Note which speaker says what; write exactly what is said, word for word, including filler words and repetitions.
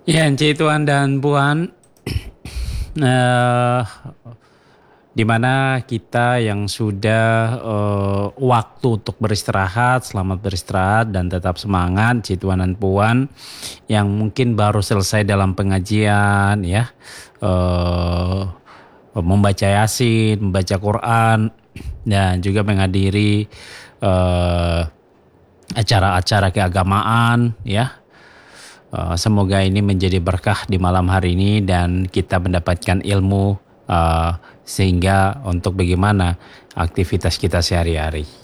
Speaker 1: Ya, Encik Tuan dan Puan, eh, di mana kita yang sudah eh, waktu untuk beristirahat, selamat beristirahat dan tetap semangat, Encik Tuan dan Puan, yang mungkin baru selesai dalam pengajian, ya, eh, membaca Yasin, membaca Quran, dan juga menghadiri eh, acara-acara keagamaan, ya. Uh, semoga ini menjadi berkah di malam hari ini dan kita mendapatkan ilmu uh, sehingga untuk bagaimana aktivitas kita sehari-hari.